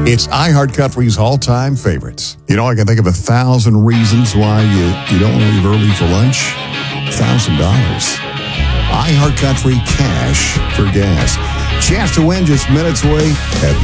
It's iHeartCountry's all-time favorites. You know, I can think of 1,000 reasons why you don't want to leave early for lunch. $1,000. iHeartCountry Cash for gas. Chance to win just minutes away at